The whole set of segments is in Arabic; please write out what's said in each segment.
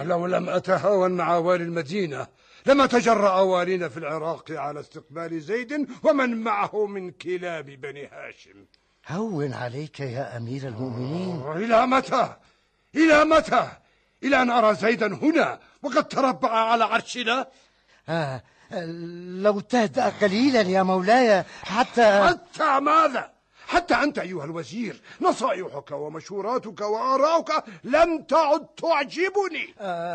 لو لم أتهاون مع والي المدينة لما تجرأ والينا في العراق على استقبال زيد ومن معه من كلاب بني هاشم. هون عليك يا أمير المؤمنين. إلى متى؟ إلى متى؟ إلى أن أرى زيدا هنا وقد تربع على عرشنا؟ لو تهدأ قليلا يا مولاي حتى ماذا؟ حتى أنت أيها الوزير نصائحك ومشوراتك وآراؤك لم تعد تعجبني.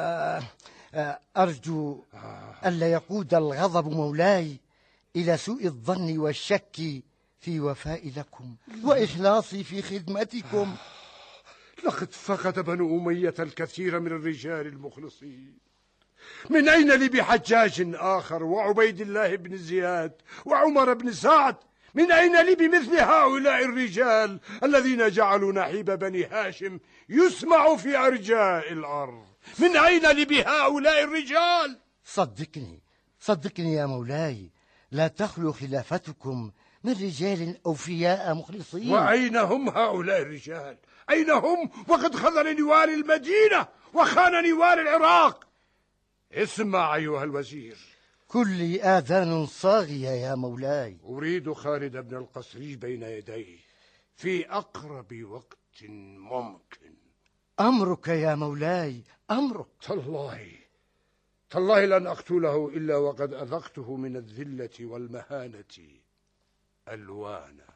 أرجو ألا يقود الغضب مولاي إلى سوء الظن والشك في وفاء لكم وإخلاصي في خدمتكم. لقد فقد بنو أمية الكثير من الرجال المخلصين. من أين لي بحجاج آخر وعبيد الله بن زياد وعمر بن سعد؟ من أين لي بمثل هؤلاء الرجال الذين جعلوا نحيب بني هاشم يسمع في أرجاء الأرض؟ من أين لي بهؤلاء الرجال؟ صدقني يا مولاي، لا تخلو خلافتكم من رجال أوفياء مخلصين. وأين هم هؤلاء الرجال؟ أين هم وقد خذلني والي المدينة وخانني والي العراق؟ اسمع أيها الوزير، كل آذان صاغية يا مولاي. أريد خالد بن القصري بين يديه في أقرب وقت ممكن. أمرك يا مولاي، أمرك. تالله لن أقتله إلا وقد أذقته من الذلة والمهانة ألوانا.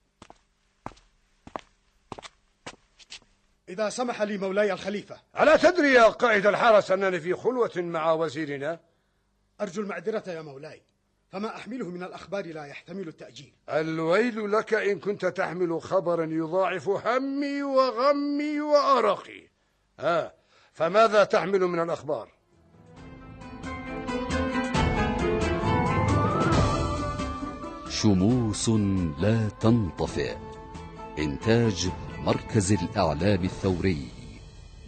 إذا سمح لي مولاي الخليفة. ألا تدري يا قائد الحرس أنني في خلوة مع وزيرنا؟ أرجو المعذرة يا مولاي، فما أحمله من الأخبار لا يحتمل التأجيل. الويل لك إن كنت تحمل خبرا يضاعف همي وغمي وأرقي. فماذا تحمل من الأخبار؟ شموس لا تنطفئ. إنتاج مركز الإعلام الثوري.